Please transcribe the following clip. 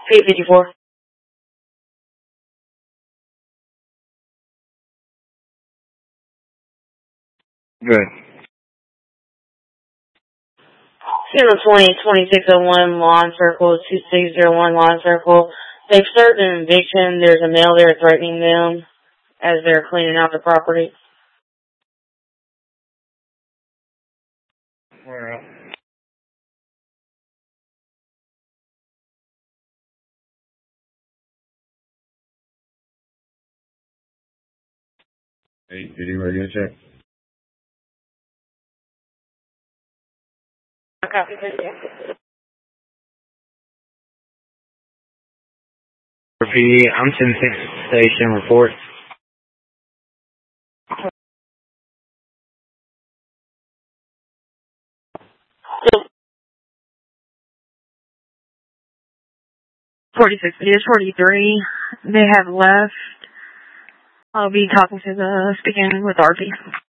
854. Good. Channel 20-2601 Lawn Circle, 2601 Lawn Circle. They've served an eviction. There's a male there threatening them as they're cleaning out the property. Where else? Hey, did you radio check? Copy. PD, I'm 10-6 station report. So, 46 is 43. They have left. I'll be speaking with RP.